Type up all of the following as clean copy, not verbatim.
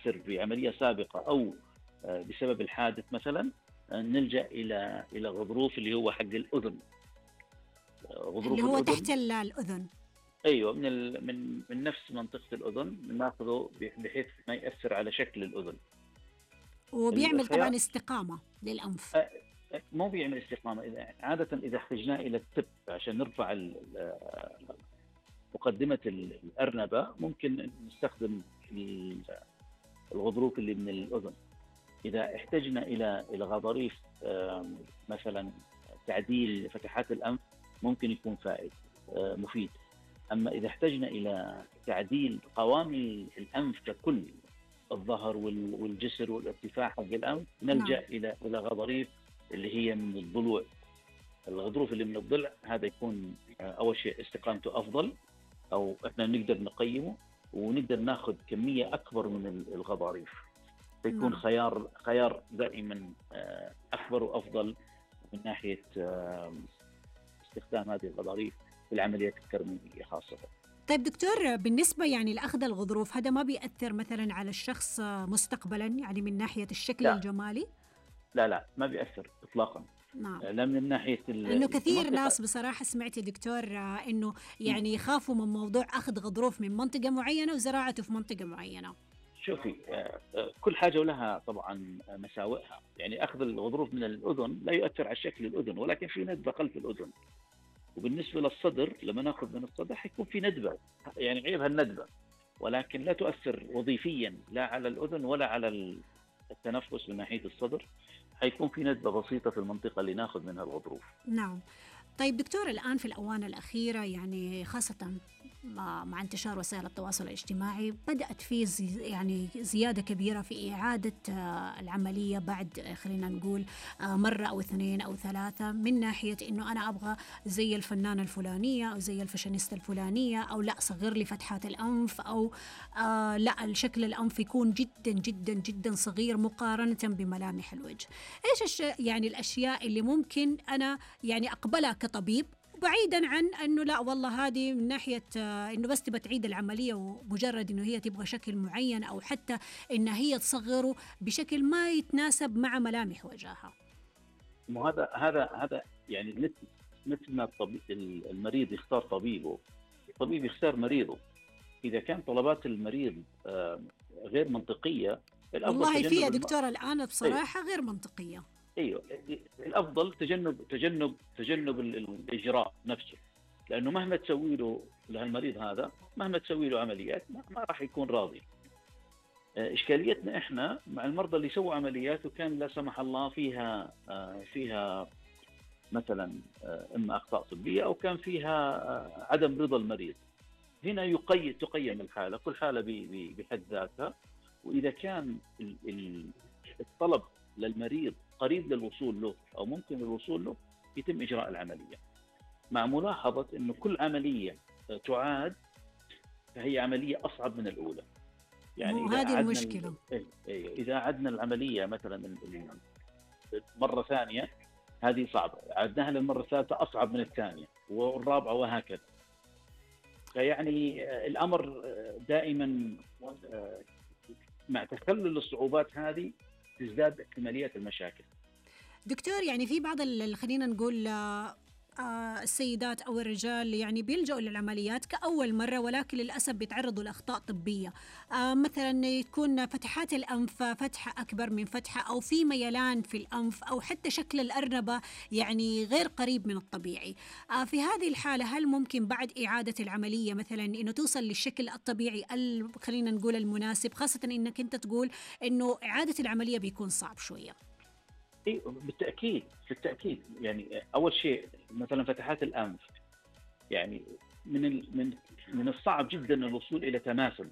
يؤثر في عملية سابقة أو بسبب الحادث مثلا، نلجأ إلى غضروف اللي هو حق الأذن. اللي غضروف هو الأذن، تحت الأذن. أيوة، من نفس منطقة الأذن ناخذه بحيث ما يأثر على شكل الأذن. وبيعمل طبعا الخيار استقامة للأنف. مو بيعمل استقامة. عادة إذا احتجنا إلى التب عشان نرفع مقدمة الأرنبة، ممكن نستخدم الغضروف اللي من الأذن. إذا احتجنا إلى غضاريف مثلا تعديل فتحات الأنف، ممكن يكون فائد مفيد. أما إذا احتجنا إلى تعديل قوام الأنف ككل، الظهر والجسر والارتفاع حق الأنف، نعم. نلجأ إلى غضاريف اللي هي من الضلوع. الغضروف اللي من الضلع هذا يكون أول شيء استقامته أفضل، أو إحنا نقدر نقيمه ونقدر ناخذ كمية أكبر من الغضاريف، فيكون نعم. خيار دائما أكبر وأفضل من ناحية استخدام هذه الغضاريف في العمليات الترميمية خاصة. طيب دكتور، بالنسبة يعني لأخذ الغضروف، هذا ما بيأثر مثلا على الشخص مستقبلا، يعني من ناحية الشكل لا الجمالي؟ لا، ما بيأثر إطلاقا. نعم. لا من ناحية لأنه كثير المنطقة. ناس بصراحة سمعت يا دكتور إنه يعني يخافوا من موضوع أخذ غضروف من منطقة معينة وزراعته في منطقة معينة. شوفي، كل حاجة ولها طبعا مساوئها. يعني أخذ الغضروف من الأذن لا يؤثر على شكل الأذن، ولكن في ندبة خلف الأذن. وبالنسبة للصدر، لما نأخذ من الصدر حيكون في ندبة، يعني عيبها الندبة، ولكن لا تؤثر وظيفيا لا على الأذن ولا على التنفس من ناحية الصدر. حيكون في ندبة بسيطة في المنطقة اللي ناخذ منها الغضروف. نعم. طيب دكتور، الآن في الآونة الأخيرة يعني خاصة مع انتشار وسائل التواصل الاجتماعي، بدأت في يعني زيادة كبيرة في إعادة العملية بعد خلينا نقول مرة أو اثنين أو ثلاثة، من ناحية إنه أنا أبغى زي الفنانة الفلانية أو زي الفاشينيستا الفلانية، أو لا صغر لي فتحات الأنف، أو لا الشكل الأنف يكون جدا جدا جدا صغير مقارنة بملامح الوجه. إيش يعني الأشياء اللي ممكن أنا يعني أقبلها كطبيب، بعيدا عن أنه لا والله هذه من ناحية أنه بس تبى تعيد العملية ومجرد أنه هي تبغى شكل معين، أو حتى أنها هي تصغره بشكل ما يتناسب مع ملامح وجهها؟ هذا يعني مثل ما المريض يختار طبيبه، الطبيب يختار مريضه. إذا كان طلبات المريض غير منطقية، الأفضل والله في يا تجنب دكتور الآن بصراحة غير منطقية. ايوه، الافضل تجنب الاجراء نفسه، لانه مهما تسوي له لهالمريض هذا، مهما تسوي له عمليات، ما راح يكون راضي. اشكاليتنا احنا مع المرضى اللي سووا عمليات وكان لا سمح الله فيها مثلا اما اخطاء طبيه او كان فيها عدم رضا المريض. هنا تقيم الحاله، كل حاله بحد ذاتها. واذا كان الطلب للمريض قريب للوصول له أو ممكن الوصول له، يتم إجراء العملية، مع ملاحظة أنه كل عملية تعاد فهي عملية أصعب من الأولى. يعني هذه المشكلة. إذا عدنا العملية مثلا مرة ثانية، هذه صعبة. عدناها للمرة الثالثة أصعب من الثانية والرابعة وهكذا. فيعني الأمر دائما مع تخلل الصعوبات هذه تزداد احتمالية المشاكل. دكتور، يعني في بعض خلينا نقول السيدات أو الرجال يعني بيلجأوا للعمليات كأول مرة، ولكن للأسف بيتعرضوا لأخطاء طبية. مثلا تكون فتحات الأنف فتحة أكبر من فتحة، أو في ميلان في الأنف، أو حتى شكل الأرنبة يعني غير قريب من الطبيعي. في هذه الحالة هل ممكن بعد إعادة العملية مثلا إنه توصل للشكل الطبيعي خلينا نقول المناسب، خاصة إنك أنت تقول إنه إعادة العملية بيكون صعب شوية؟ بالتأكيد يعني أول شيء مثلا فتحات الأنف، يعني من الصعب جدا الوصول إلى تماثل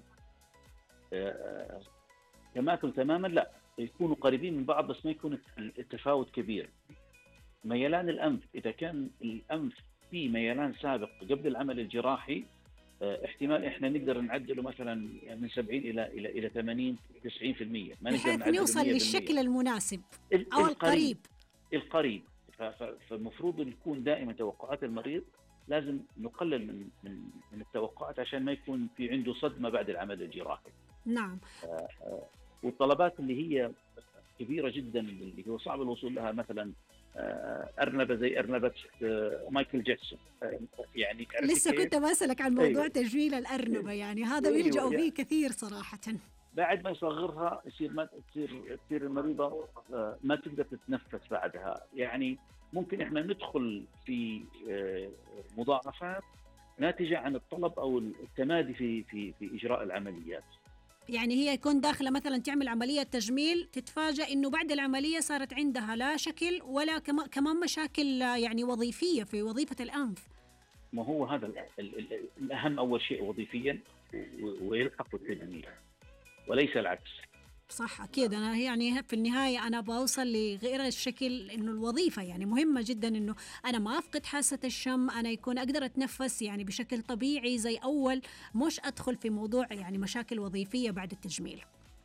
تماما. لا، يكونوا قريبين من بعض بس ما يكون التفاوت كبير. ميلان الأنف، إذا كان الأنف فيه ميلان سابق قبل العمل الجراحي، احتمال احنا نقدر نعدله مثلا من 70 الى 80 90%. ما نقدر بحيث نعدله نوصل 100%. للشكل المناسب أو القريب. القريب. فالمفروض نكون دائما توقعات المريض لازم نقلل من التوقعات عشان ما يكون في عنده صدمة بعد العمل الجراحي. نعم. والطلبات اللي هي كبيره جدا اللي هو صعب الوصول لها، مثلا ارنبه زي ارنبه مايكل جاكسون، يعني عرفتي لسه كيف؟ كنت بسألك عن موضوع ايوه تجميل الأرنبة، يعني هذا ايوه بيلجأوا فيه كثير صراحة. بعد ما يصغرها يصير ما تصير المريضه ما تقدر تتنفس بعدها. يعني ممكن احنا ندخل في مضاعفات ناتجه عن الطلب او التمادي في اجراء العمليات. يعني هي يكون داخلة مثلا تعمل عملية تجميل، تتفاجأ إنه بعد العملية صارت عندها لا شكل ولا كمان مشاكل يعني وظيفية في وظيفة الأنف. ما هو هذا الاهم، اول شيء وظيفيا ويلحق التجميل وليس العكس. صح، أكيد. أنا يعني في النهاية أنا بوصل لغير الشكل، إنه الوظيفة يعني مهمة جدا، إنه أنا ما أفقد حاسة الشم، أنا يكون أقدر أتنفس يعني بشكل طبيعي زي أول، مش أدخل في موضوع يعني مشاكل وظيفية بعد التجميل.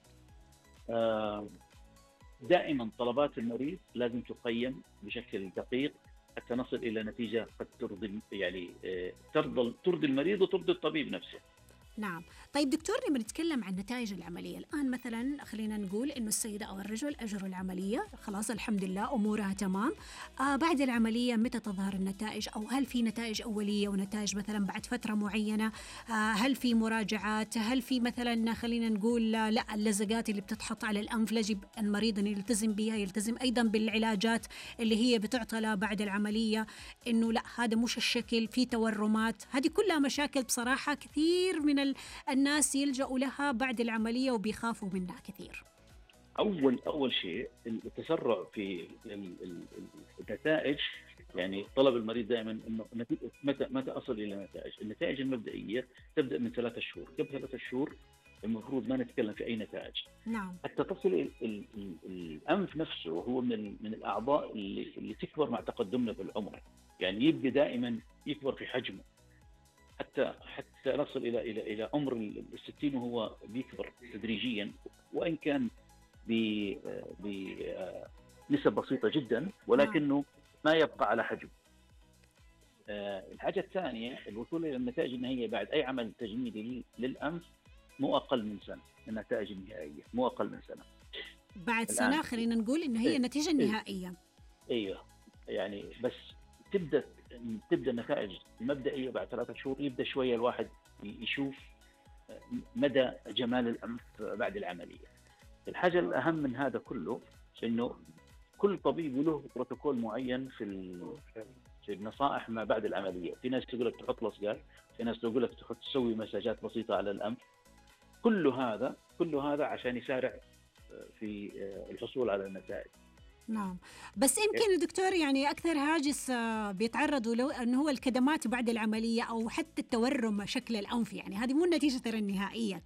آه، دائما طلبات المريض لازم تقيم بشكل دقيق حتى نصل الى نتيجه قد ترضي، يعني ترضي المريض وترضي الطبيب نفسه. نعم. طيب دكتور، لما نتكلم عن نتائج العملية الآن، مثلا خلينا نقول إنه السيدة أو الرجل أجروا العملية، خلاص الحمد لله أمورها تمام. بعد العملية متى تظهر النتائج، أو هل في نتائج أولية ونتائج مثلا بعد فترة معينة؟ هل في مراجعات؟ هل في مثلا خلينا نقول لا اللزقات اللي بتتحط على الأنف يجب المريض أن يلتزم بها، يلتزم أيضا بالعلاجات اللي هي بتعطى له بعد العملية، إنه لا هذا مش الشكل، في تورمات؟ هذه كلها مشاكل بصراحة كثير من الناس يلجأوا لها بعد العملية وبيخافوا منها كثير. اول شيء التسرع في النتائج. يعني طلب المريض دائما انه متى اصل الى النتائج. النتائج المبدئيه تبدا من 3 شهور، قبل 3 شهور المفروض ما نتكلم في اي نتائج. نعم. حتى تصل الانف نفسه هو من الاعضاء اللي تكبر مع تقدمنا في العمر، يعني يبقى دائما يكبر في حجمه حتى نصل الى عمر ال60 وهو بيكبر تدريجيا، وان كان بنسب بسيطه جدا، نعم. ولكنه ما يبقى على حجم. الحاجه الثانيه الوصول الى النتائج النهائيه بعد اي عمل تجميلي للانف مو اقل من سنه. النتائج النهائيه مو اقل من سنه. بعد الان سنة خلينا نقول إن هي إيه النتيجة إيه النهائية. ايوه، يعني بس تبدا النتائج المبدئيه بعد 3 شهور، يبدا شويه الواحد يشوف مدى جمال الانف بعد العمليه. الحاجه الاهم من هذا كله انه كل طبيب له بروتوكول معين في النصائح ما بعد العمليه. في ناس تقول لك تحط لصقات، في ناس تقول لك تسوي مساجات بسيطه على الانف. كل هذا عشان يسارع في الحصول على النتائج. نعم. بس يمكن الدكتور يعني أكثر هاجس بيتعرضوا له أنه هو الكدمات بعد العملية، أو حتى التورم شكل الأنف، يعني هذه مو النتيجة ترى النهائية.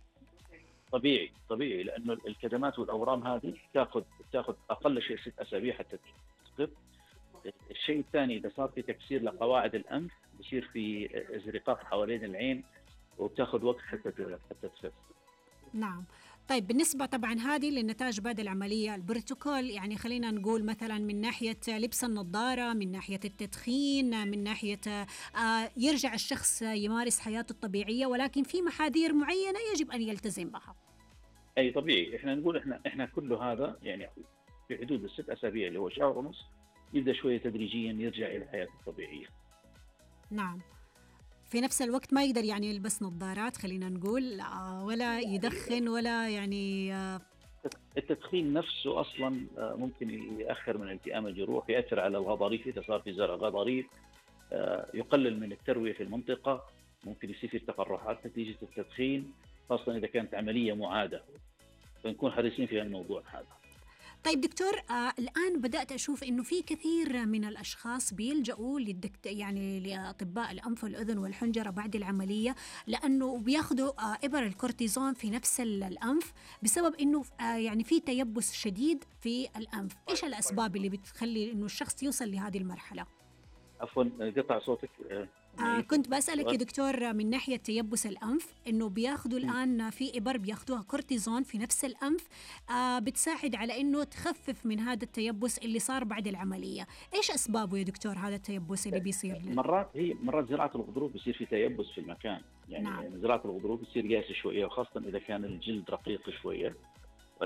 طبيعي لانه الكدمات والاورام هذه تاخذ اقل شيء 6 اسابيع حتى تسقط. الشيء الثاني اذا صار في تكسير لقواعد الانف بصير في ازرقاق حوالين العين، وبتاخذ وقت حتى تخف. نعم. طيب بالنسبة طبعا هذه للنتائج بعد العملية، البروتوكول يعني خلينا نقول مثلا من ناحية لبس النظارة، من ناحية التدخين، من ناحية يرجع الشخص يمارس حياته الطبيعية، ولكن في محاذير معينة يجب أن يلتزم بها. اي طبيعي، احنا نقول احنا كل هذا يعني في حدود ال6 اسابيع اللي هو شهر ونص، يبدا شويه تدريجيا يرجع الى حياته الطبيعيه. نعم. في نفس الوقت ما يقدر يعني يلبس نظارات خلينا نقول، ولا يدخن ولا يعني التدخين نفسه اصلا ممكن ياخر من التئام الجروح، ياثر على الغضاريف اذا صار في زرع غضاريف، يقلل من الترويه في المنطقه، ممكن يصير في تقرحات نتيجه التدخين، خاصه اذا كانت عمليه معاده، فنكون حريصين في الموضوع هذا. طيب دكتور، الآن بدأت أشوف إنه في كثير من الأشخاص بيلجأوا يعني لأطباء الأنف والأذن والحنجرة بعد العملية، لأنه بياخدوا إبر الكورتيزون في نفس الأنف، بسبب إنه يعني في تيبس شديد في الأنف. إيش الأسباب اللي بتخلي إنه الشخص يوصل لهذه المرحلة؟ عفوا قطع صوتك. كنت بسألك يا دكتور من ناحية تيبس الأنف، إنه بياخدوا الآن في إبر بياخدوها كورتيزون في نفس الأنف، بتساعد على إنه تخفف من هذا التيبس اللي صار بعد العملية. إيش أسبابه يا دكتور هذا التيبس اللي بيصير مرات زراعة الغضروف بيصير في تيبس في المكان، يعني نعم. زراعة الغضروف بيصير قاسي شوية، وخاصة إذا كان الجلد رقيق شوية،